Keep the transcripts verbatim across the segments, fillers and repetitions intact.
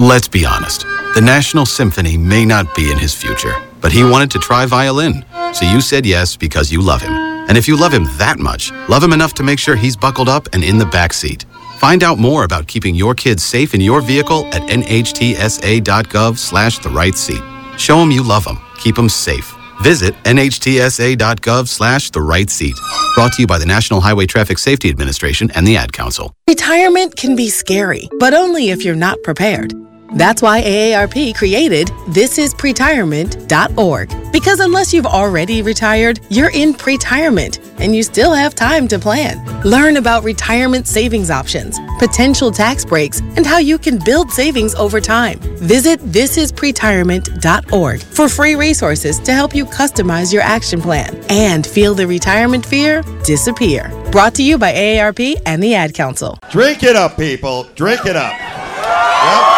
Let's be honest. The National Symphony may not be in his future, but he wanted to try violin. So you said yes because you love him. And if you love him that much, love him enough to make sure he's buckled up and in the back seat. Find out more about keeping your kids safe in your vehicle at nhtsa.gov slash the right seat. Show him you love him. Keep him safe. Visit nhtsa.gov slash the right seat. Brought to you by the National Highway Traffic Safety Administration and the Ad Council. Retirement can be scary, but only if you're not prepared. That's why A A R P created this is pretirement dot org. Because unless you've already retired, you're in pretirement, and you still have time to plan. Learn about retirement savings options, potential tax breaks, and how you can build savings over time. Visit this is pretirement dot org for free resources to help you customize your action plan and feel the retirement fear disappear. Brought to you by A A R P and the Ad Council. Drink it up, people. Drink it up. Yep.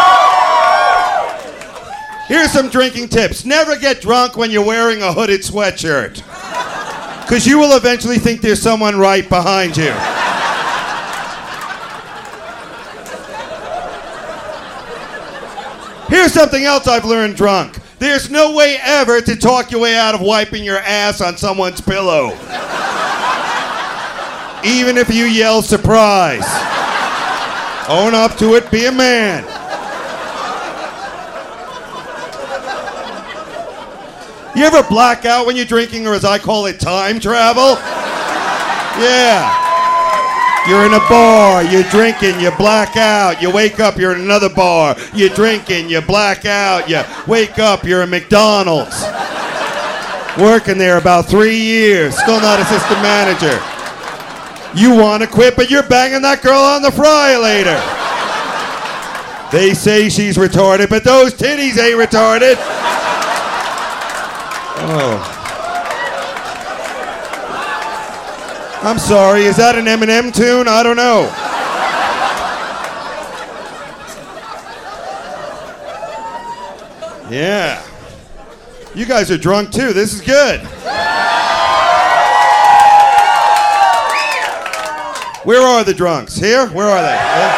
Here's some drinking tips. Never get drunk when you're wearing a hooded sweatshirt, because you will eventually think there's someone right behind you. Here's something else I've learned drunk. There's no way ever to talk your way out of wiping your ass on someone's pillow. Even if you yell surprise. Own up to it, be a man. You ever black out when you're drinking, or as I call it, time travel? Yeah. You're in a bar, you're drinking, you black out, you wake up, you're in another bar, you're drinking, you black out, you wake up, you're at McDonald's. Working there about three years, still not assistant manager. You want to quit, but you're banging that girl on the fry later. They say she's retarded, but those titties ain't retarded. Oh. I'm sorry, is that an Eminem tune? I don't know. Yeah. You guys are drunk too. This is good. Where are the drunks? Here? Where are they? Yeah.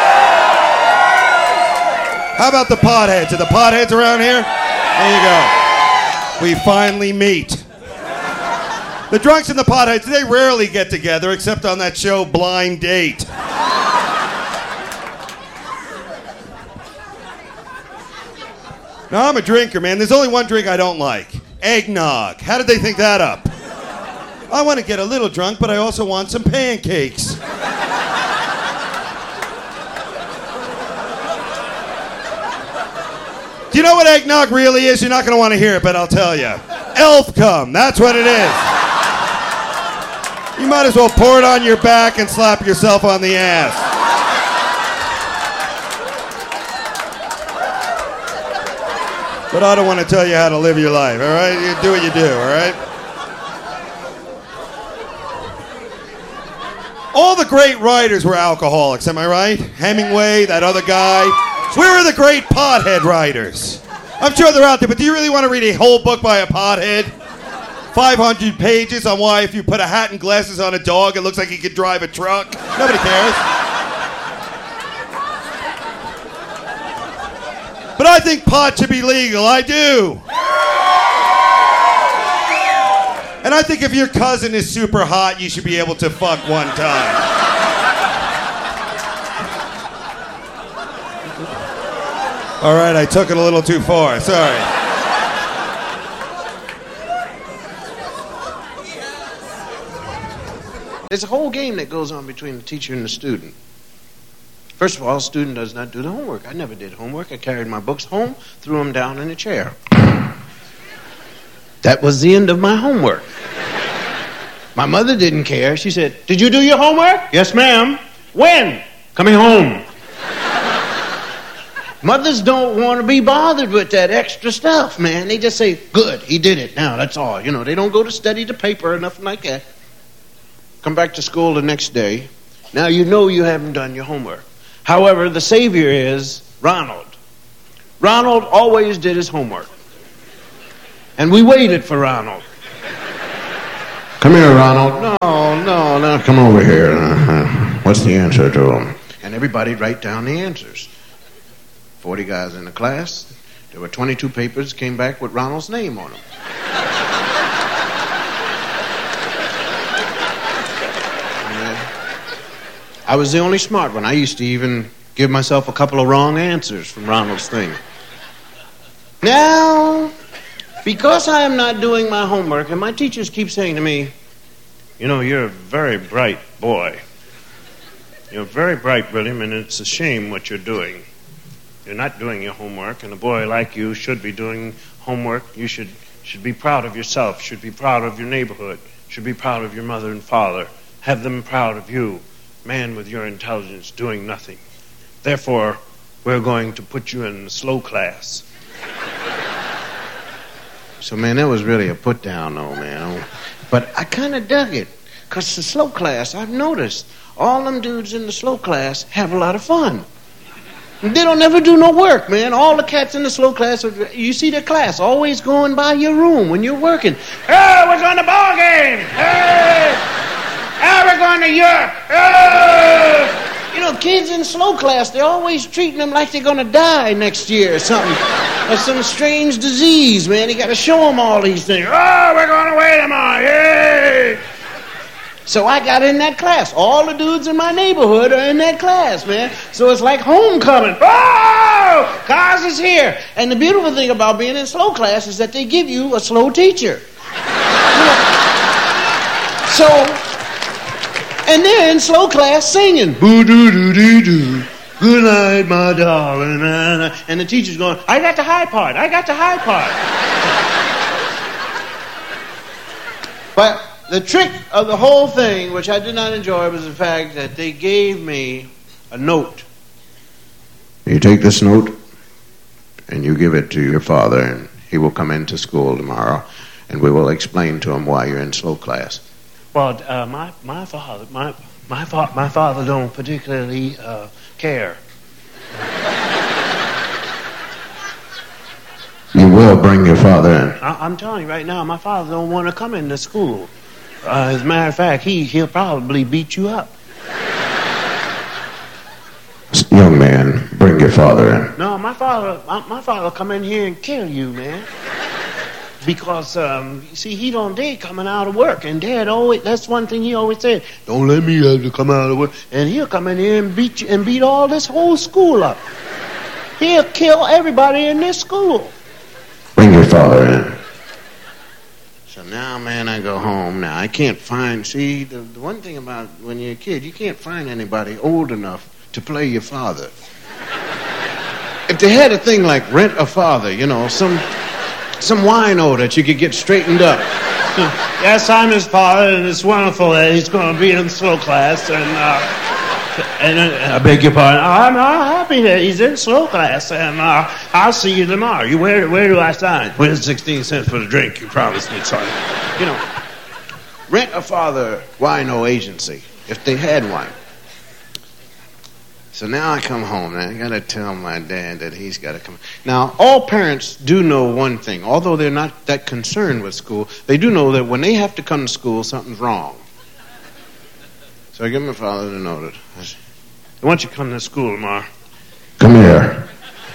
How about the potheads? Are the potheads around here? There you go. We finally meet. The drunks and the potheads, they rarely get together except on that show Blind Date. Now, I'm a drinker, man. There's only one drink I don't like. Eggnog. How did they think that up? I want to get a little drunk, but I also want some pancakes. Do you know what eggnog really is? You're not going to want to hear it, but I'll tell you. Elf cum. That's what it is. You might as well pour it on your back and slap yourself on the ass. But I don't want to tell you how to live your life, all right? You do what you do, all right? All the great writers were alcoholics, am I right? Hemingway, that other guy. Where are the great pothead writers? I'm sure they're out there, but do you really want to read a whole book by a pothead? five hundred pages on why if you put a hat and glasses on a dog, it looks like he could drive a truck. Nobody cares. But I think pot should be legal. I do. And I think if your cousin is super hot, you should be able to fuck one time. All right, I took it a little too far. Sorry. There's a whole game that goes on between the teacher and the student. First of all, the student does not do the homework. I never did homework. I carried my books home, threw them down in a chair. That was the end of my homework. My mother didn't care. She said, "Did you do your homework?" "Yes, ma'am." "When?" "Coming home." Mothers don't want to be bothered with that extra stuff, man. They just say, "Good, he did it." Now, that's all. You know, they don't go to study the paper or nothing like that. Come back to school the next day. Now you know you haven't done your homework. However, the savior is Ronald. Ronald always did his homework. And we waited for Ronald. "Come here, Ronald." "No, no, no, come over here. Uh-huh. What's the answer to them?" And everybody write down the answers. forty guys in the class. There were twenty-two papers came back with Ronald's name on them. I was the only smart one. I used to even give myself a couple of wrong answers from Ronald's thing. Now, because I am not doing my homework, and my teachers keep saying to me, you know, you're a very bright boy. You're very bright, William, and it's a shame what you're doing. You're not doing your homework, and a boy like you should be doing homework. You should, should be proud of yourself, should be proud of your neighborhood, should be proud of your mother and father. Have them proud of you. Man with your intelligence doing nothing. Therefore, we're going to put you in the slow class. So, man, that was really a put down, though, man. But I kind of dug it. Because the slow class, I've noticed, all them dudes in the slow class have a lot of fun. They don't ever do no work, man. All the cats in the slow class, you see their class always going by your room when you're working. Hey, we're going to ball game. Hey! Now we're going to Europe. Oh! You know, kids in slow class, they're always treating them like they're going to die next year or something. Or some strange disease, man. You got to show them all these things. Oh, we're going away tomorrow. Yay! So I got in that class. All the dudes in my neighborhood are in that class, man. So it's like homecoming. Oh! Cars is here. And the beautiful thing about being in slow class is that they give you a slow teacher. So... And they're in slow class singing. Boo-doo-doo-doo-doo. Good night, my darling. And the teacher's going, I got the high part. I got the high part. But the trick of the whole thing, which I did not enjoy, was the fact that they gave me a note. You take this note and you give it to your father, and he will come into school tomorrow, and we will explain to him why you're in slow class. Well, uh, my my father my my fa- my father don't particularly uh, care. You will bring your father in. I- I'm telling you right now, my father don't want to come into school. Uh, as a matter of fact, he he'll probably beat you up. Young man, bring your father in. No, my father my, my father will come in here and kill you, man. Because, um, you see, he don't dare coming out of work. And Dad always, that's one thing he always said, don't let me have to come out of work. And he'll come in here and beat you, and beat all this whole school up. He'll kill everybody in this school. Bring your father in. So now, man, I go home. Now, I can't find, see, the, the one thing about when you're a kid, you can't find anybody old enough to play your father. If they had a thing like Rent a Father, you know, some... Some wino that you could get straightened up. Yes, I'm his father, and it's wonderful that he's going to be in slow class. And uh, and uh, I beg your pardon. I'm not happy that he's in slow class, and uh, I'll see you tomorrow. You where where do I sign? Where's sixteen cents for the drink? You promised me, son. You know, Rent a Father wino agency, if they had one. So now I come home, and I got to tell my dad that he's got to come. Now, all parents do know one thing. Although they're not that concerned with school, they do know that when they have to come to school, something's wrong. So I give my father the note. I said, I want you to come to school tomorrow. Come here.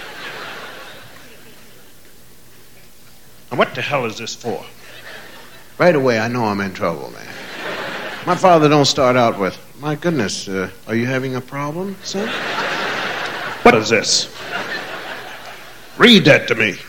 Now, what the hell is this for? Right away, I know I'm in trouble, man. My father don't start out with, my goodness, uh, are you having a problem, son? What is this? Read that to me.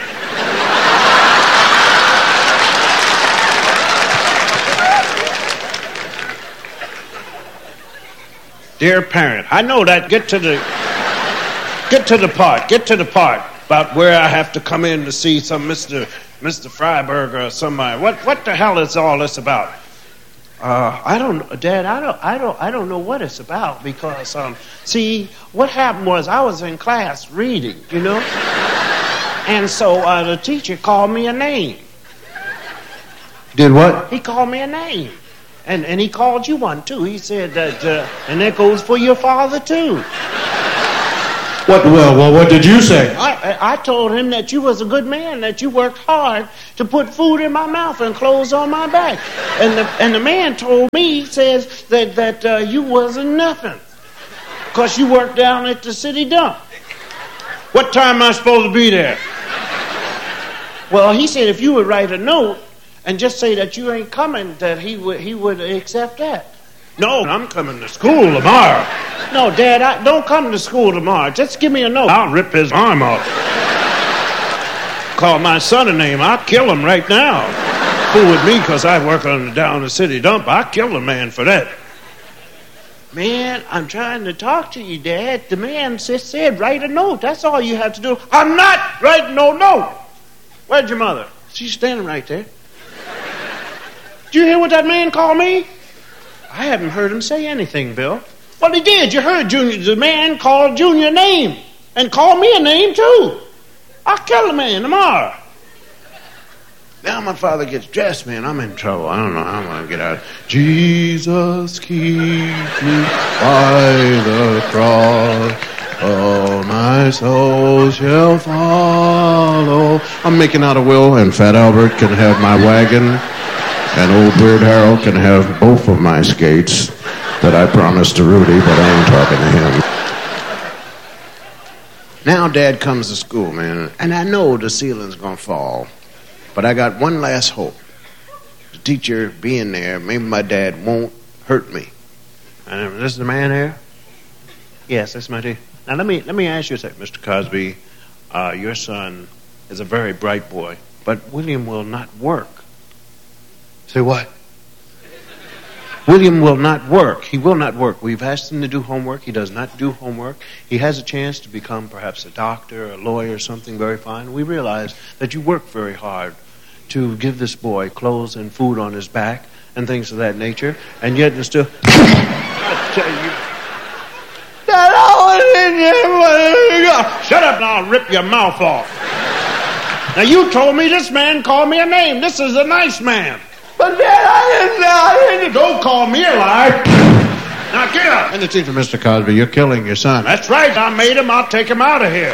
Dear parent, I know that. Get to the, get to the part. Get to the part about where I have to come in to see some Mister Mister Freiberger or somebody. What what the hell is all this about? Uh, I don't, Dad. I don't, I don't, I don't know what it's about because, um, see, what happened was I was in class reading, you know, and so uh, the teacher called me a name. Did what? He called me a name, and and he called you one too. He said that, uh, and that goes for your father too. What? Well, well, what did you say? I, I told him that you was a good man, that you worked hard to put food in my mouth and clothes on my back. And the and the man told me, says that that uh, you wasn't nothing, cause you worked down at the city dump. What time am I supposed to be there? Well, he said if you would write a note and just say that you ain't coming, that he would he would accept that. No, I'm coming to school tomorrow. No, Dad, I, don't come to school tomorrow. Just give me a note. I'll rip his arm off. Call my son a name. I'll kill him right now. Fool with me because I work on the down the city dump. I'll kill the man for that. Man, I'm trying to talk to you, Dad. The man just said write a note. That's all you have to do. I'm not writing no note. Where's your mother? She's standing right there. Did you hear what that man called me? I haven't heard him say anything, Bill. Well, he did. You heard Junior. The man called Junior a name. And called me a name, too. I'll kill the man tomorrow. Now my father gets dressed, man. I'm in trouble. I don't know how I'm going to get out. Jesus, keep me by the cross. Oh, my soul shall follow. I'm making out a will, and Fat Albert can have my wagon, and old Weird Harold can have both of my skates that I promised to Rudy, but I ain't talking to him. Now Dad comes to school, man, and I know the ceiling's going to fall. But I got one last hope. The teacher being there, maybe my dad won't hurt me. And is this the man here? Yes, that's my teacher. Now let me let me ask you a second, Mister Cosby. Uh, your son is a very bright boy, but William will not work. Say what? William will not work. He will not work. We've asked him to do homework. He does not do homework. He has a chance to become perhaps a doctor, a lawyer, something very fine. We realize that you work very hard to give this boy clothes and food on his back and things of that nature, and yet it's still... I tell you... That Shut up now, I'll rip your mouth off. Now you told me this man called me a name. This is a nice man. But Dad, I didn't know. I didn't. Don't call me a liar. Now get up. And the teacher, Mister Cosby, you're killing your son. That's right. I made him. I'll take him out of here.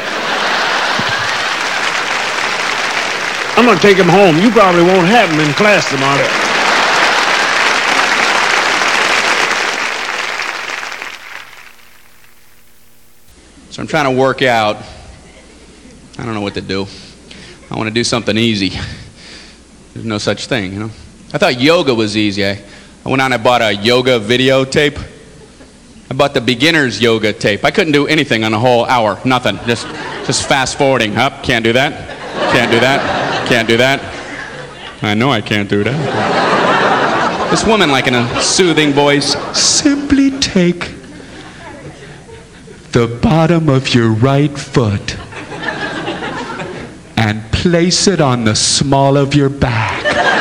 I'm going to take him home. You probably won't have him in class tomorrow. So I'm trying to work out. I don't know what to do. I want to do something easy. There's no such thing, you know. I thought yoga was easy. I, I went on and I bought a yoga videotape. I bought the beginner's yoga tape. I couldn't do anything on a whole hour. Nothing. Just just fast forwarding. Up, can't do that. Can't do that. Can't do that. I know I can't do that. This woman, like in a soothing voice, simply take the bottom of your right foot and place it on the small of your back.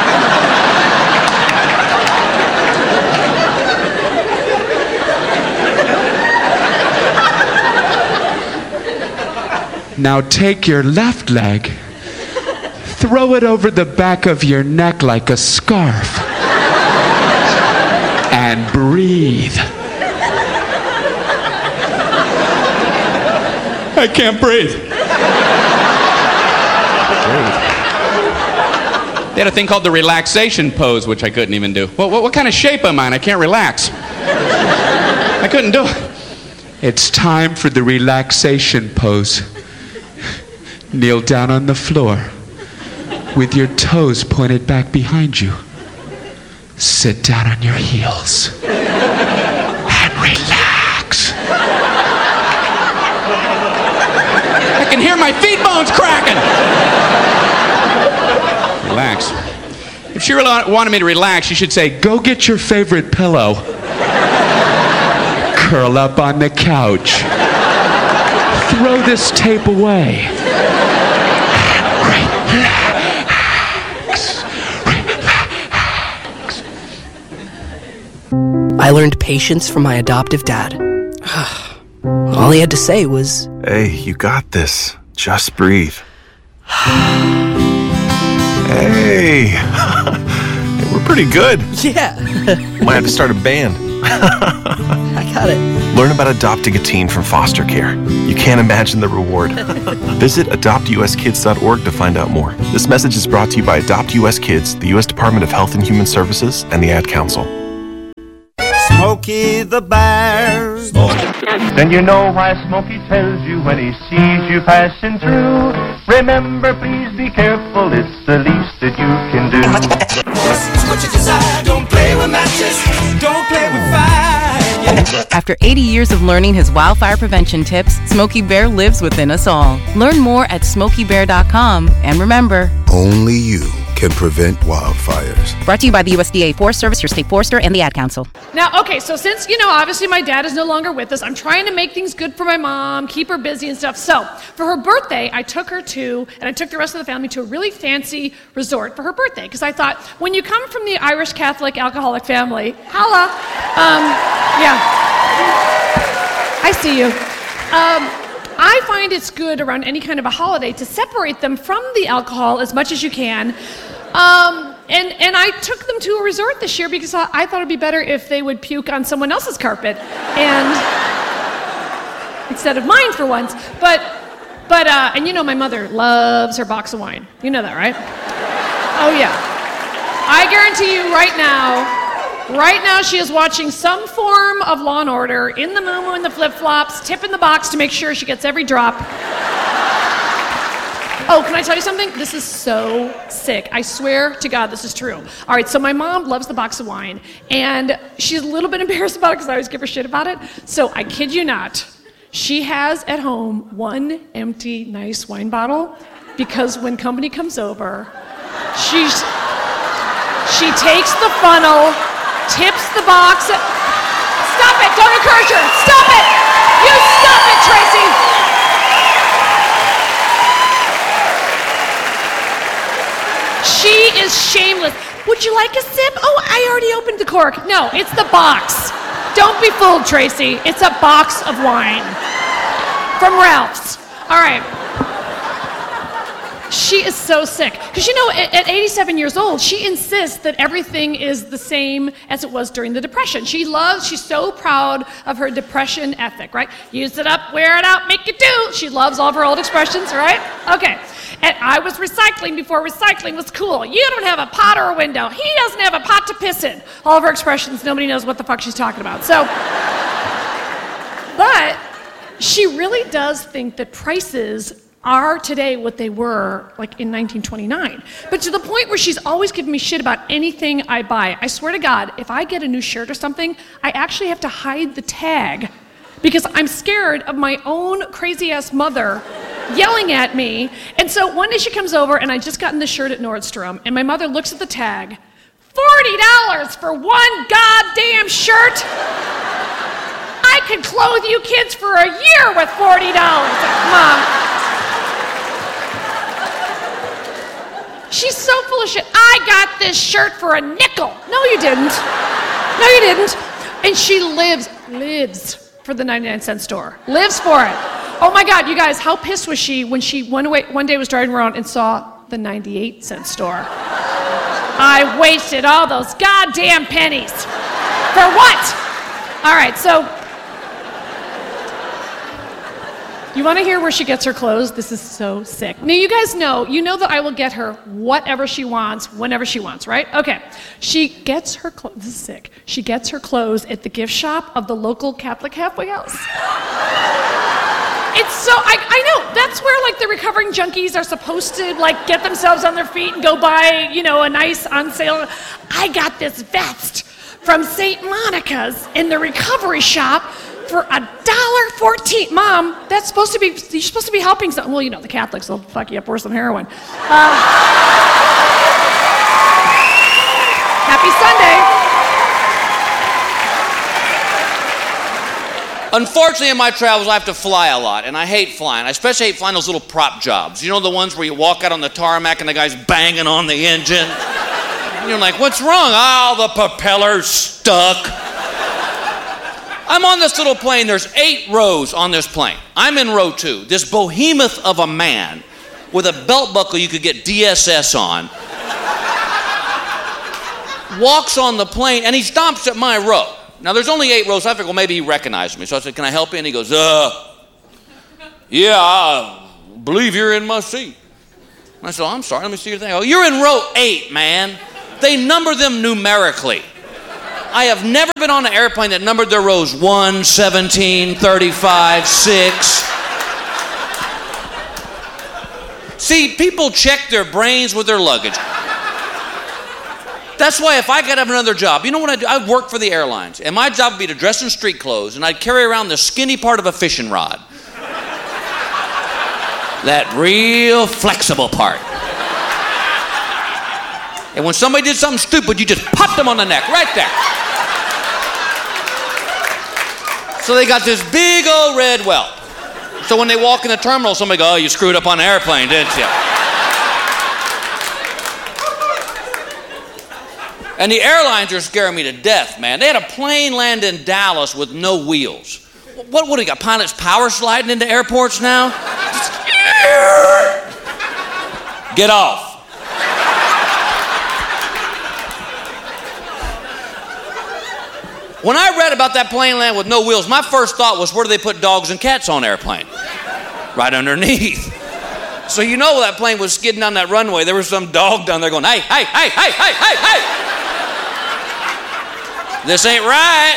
Now take your left leg, throw it over the back of your neck like a scarf, and breathe. I can't breathe. They had a thing called the relaxation pose, which I couldn't even do. What, what, what kind of shape am I in? I can't relax. I couldn't do it. It's time for the relaxation pose. Kneel down on the floor with your toes pointed back behind you. Sit down on your heels and relax. I can hear my feet bones cracking. Relax. If she really wanted me to relax, she should say, go get your favorite pillow. Curl up on the couch. Throw this tape away. Relax. Relax. I learned patience from my adoptive dad. All he had to say was, hey, you got this. Just breathe. Hey. We're pretty good. yeah. Might have to start a band. I got it. Learn about adopting a teen from foster care. You can't imagine the reward. Visit adopt u s kids dot org to find out more. This message is brought to you by Adopt U S Kids, the U S Department of Health and Human Services, and the Ad Council. Smoke Smokey the Bear. Then you know why Smokey tells you when he sees you passing through. Remember, please be careful, it's the least that you can do. What you desire, don't play with matches, don't play with fire. After eighty years of learning his wildfire prevention tips, Smokey Bear lives within us all. Learn more at smokey bear dot com, and remember, only you can prevent wildfires. Brought to you by the U S D A Forest Service, your state forester, and the Ad Council. Now, okay, so since, you know, obviously my dad is no longer with us, I'm trying to make things good for my mom, keep her busy and stuff. So, for her birthday, I took her to, and I took the rest of the family to a really fancy resort for her birthday, because I thought, when you come from the Irish Catholic alcoholic family, holla, um, yeah, I see you. Um, I find it's good around any kind of a holiday to separate them from the alcohol as much as you can. Um, and, and I took them to a resort this year because I, I thought it'd be better if they would puke on someone else's carpet and instead of mine for once. But, but uh, and you know my mother loves her box of wine. You know that, right? Oh yeah. I guarantee you right now, Right now, she is watching some form of Law and Order in the moo-moo and the flip-flops, tipping the box to make sure she gets every drop. Oh, can I tell you something? This is so sick. I swear to God, this is true. All right, so my mom loves the box of wine, and she's a little bit embarrassed about it because I always give her shit about it. So I kid you not, she has at home one empty, nice wine bottle because when company comes over, she's, she takes the funnel, tips the box. Stop it! Don't encourage her! Stop it! You stop it, Tracy! She is shameless. Would you like a sip? Oh, I already opened the cork. No, it's the box. Don't be fooled, Tracy. It's a box of wine from Ralph's. All right. She is so sick. Because, you know, at, at eighty-seven years old, she insists that everything is the same as it was during the Depression. She loves, she's so proud of her Depression ethic, right? Use it up, wear it out, make it do. She loves all of her old expressions, right? Okay. And I was recycling before recycling was cool. You don't have a pot or a window. He doesn't have a pot to piss in. All of her expressions, nobody knows what the fuck she's talking about. So, but she really does think that prices are today what they were like in nineteen twenty-nine. But to the point where she's always giving me shit about anything I buy. I swear to God, if I get a new shirt or something, I actually have to hide the tag because I'm scared of my own crazy ass mother yelling at me. And so one day she comes over and I just gotten this shirt at Nordstrom and my mother looks at the tag, forty dollars for one goddamn shirt? I could clothe you kids for a year with forty dollars, Mom. She's so full of shit. I got this shirt for a nickel. No, you didn't. No, you didn't. And she lives, lives for the ninety-nine cent store. Lives for it. Oh my God, you guys, how pissed was she when she one, way, one day was driving around and saw the ninety-eight cent store? I wasted all those goddamn pennies. For what? All right, so you want to hear where she gets her clothes? This is so sick. Now, you guys know, you know that I will get her whatever she wants, whenever she wants, right? Okay. She gets her clothes, this is sick. She gets her clothes at the gift shop of the local Catholic halfway house. It's so, I, I know, that's where like the recovering junkies are supposed to like get themselves on their feet and go buy, you know, a nice on sale. I got this vest from Saint Monica's in the recovery shop for a dollar fourteen. Mom, that's supposed to be, you're supposed to be helping some, well, you know, the Catholics will fuck you up worse than heroin. Uh, happy Sunday. Unfortunately, in my travels, I have to fly a lot, and I hate flying. I especially hate flying those little prop jobs. You know, the ones where you walk out on the tarmac and the guy's banging on the engine? And you're like, what's wrong? Oh, the propeller's stuck. I'm on this little plane. There's eight rows on this plane. I'm in row two. This behemoth of a man with a belt buckle you could get D S S on walks on the plane, and he stops at my row. Now, there's only eight rows. I figured, well, maybe he recognized me. So I said, can I help you? And he goes, uh, yeah, I believe you're in my seat. And I said, oh, I'm sorry. Let me see your thing. Oh, you're in row eight, man. They number them numerically. I have never been on an airplane that numbered their rows one, seventeen, thirty-five, six. See, people check their brains with their luggage. That's why if I could have another job, you know what I do? I work for the airlines, and my job would be to dress in street clothes, and I'd carry around the skinny part of a fishing rod. That real flexible part. And when somebody did something stupid, you just popped them on the neck, right there. So they got this big old red welt. So when they walk in the terminal, somebody goes, oh, you screwed up on the airplane, didn't you? And the airlines are scaring me to death, man. They had a plane land in Dallas with no wheels. What, what do you got, pilots power sliding into airports now? Get off. When I read about that plane land with no wheels, my first thought was, where do they put dogs and cats on airplane? Right underneath. So you know that plane was skidding down that runway, there was some dog down there going, hey, hey, hey, hey, hey, hey, hey. This ain't right.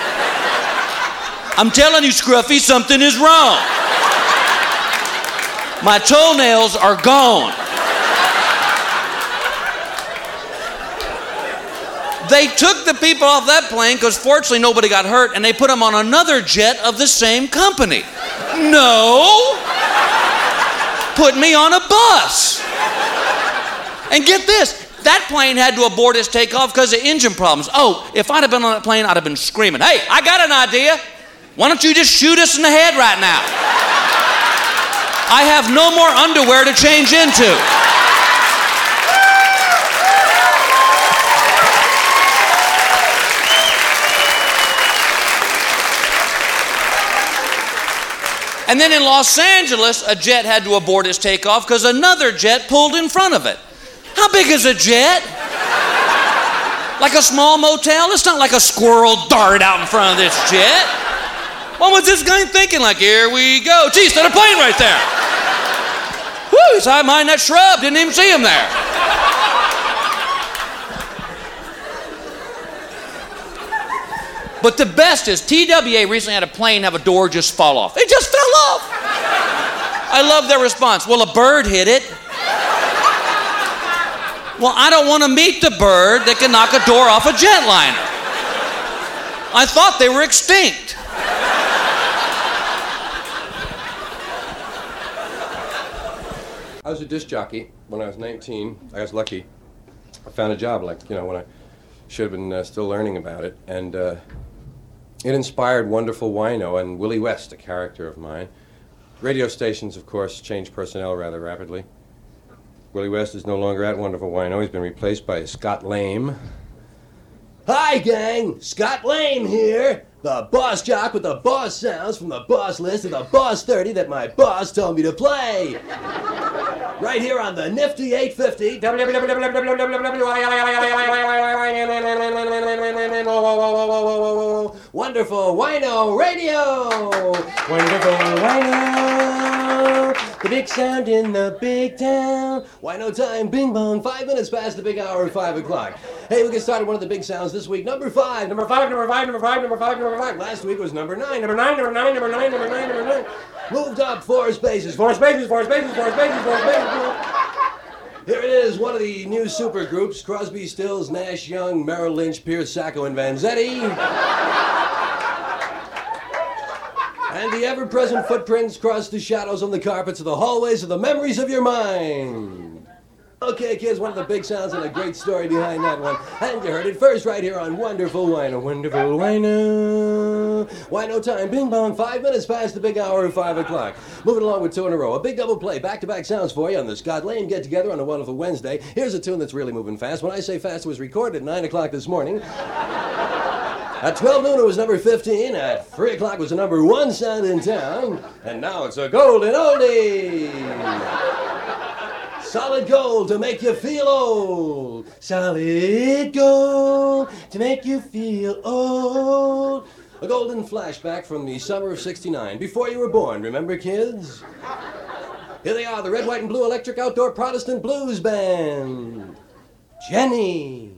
I'm telling you, Scruffy, something is wrong. My toenails are gone. They took the people off that plane because fortunately nobody got hurt, and they put them on another jet of the same company. No. Put me on a bus. And get this, that plane had to abort its takeoff because of engine problems. Oh, if I'd have been on that plane, I'd have been screaming, hey, I got an idea. Why don't you just shoot us in the head right now? I have no more underwear to change into. And then in Los Angeles, a jet had to abort its takeoff because another jet pulled in front of it. How big is a jet? Like a small motel? It's not like a squirrel darted out in front of this jet. What was this guy thinking? Like, here we go. Geez, there's a plane right there. Whoo, he's hiding behind that shrub. Didn't even see him there. But the best is T W A recently had a plane have a door just fall off. It just fell off. I love their response. Well, a bird hit it. Well, I don't want to meet the bird that can knock a door off a jetliner. I thought they were extinct. I was a disc jockey when I was nineteen. I was lucky. I found a job, like, you know, when I should have been uh, still learning about it. And uh, it inspired Wonderful Wino and Willie West, a character of mine. Radio stations, of course, changed personnel rather rapidly. Willie West is no longer at Wonderful Wino. He's been replaced by Scott Lame. Hi, gang! Scott Lame here! The boss jock with the boss sounds from the boss list of the boss thirty that my boss told me to play. Right here on the nifty eight fifty. Wonderful Wino Radio! Wonderful Wino! The big sound in the big town. Wino time, bing bong, five minutes past the big hour of five o'clock. Hey, we get started one of the big sounds this week. Number five, number five, number five, number five, number five, number five. Last week was number nine, number nine, number nine, number nine, number nine, number nine. Moved up four spaces, four spaces, four spaces, four spaces, four spaces. Here it is, one of the new super groups, Crosby, Stills, Nash, Young, Merrill Lynch, Pierce, Sacco, and Vanzetti. And the ever-present footprints cross the shadows on the carpets of the hallways of the memories of your mind. Okay, kids, one of the big sounds and a great story behind that one. And you heard it first right here on Wonderful Wino. Wonderful Wino. Wino time, bing bong, five minutes past the big hour of five o'clock. Moving along with two in a row. A big double play, back-to-back sounds for you on the Scott Lane get-together on a wonderful Wednesday. Here's a tune that's really moving fast. When I say fast, it was recorded at nine o'clock this morning. At twelve noon, it was number fifteen. At three o'clock, was the number one sound in town. And now it's a golden oldie. Solid gold to make you feel old. Solid gold to make you feel old. A golden flashback from the summer of sixty-nine, before you were born. Remember, kids? Here they are, the Red, White, and Blue Electric Outdoor Protestant Blues Band. Jenny.